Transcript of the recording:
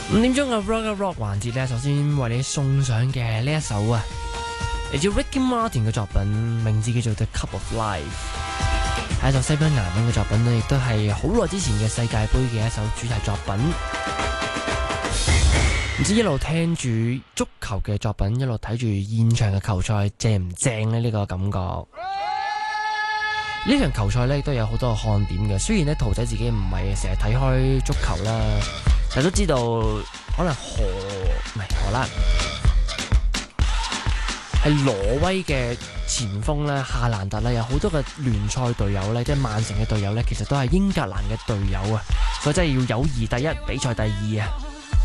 5點鐘嘅 Rock 環節咧，首先為你送上嘅呢一首啊，嚟自 Ricky Martin 嘅作品，名字叫做 The Cup of Life， 係一首西班牙文嘅作品咧，亦都係好耐之前嘅世界盃嘅一首主題作品。唔知一路聽住足球嘅作品，一路睇住現場嘅球賽，正唔正呢？呢個感覺。呢場球賽咧亦都有好多個看點嘅，雖然咧兔仔自己唔係成日睇開足球啦，但都知道可能荷蘭係挪威嘅前鋒咧夏蘭特咧，有好多嘅聯賽隊友咧，即係曼城嘅隊友咧，其實都係英格蘭嘅隊友啊，所以真係要友誼第一，比賽第二啊！